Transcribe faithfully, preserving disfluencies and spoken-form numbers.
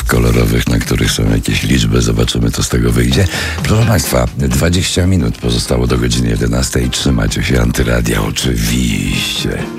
kolorowych, na których są jakieś liczby. Zobaczymy, co z tego wyjdzie. Proszę Państwa, dwadzieścia minut pozostało do godziny jedenastej. Trzymajcie się, Antyradia oczywiście.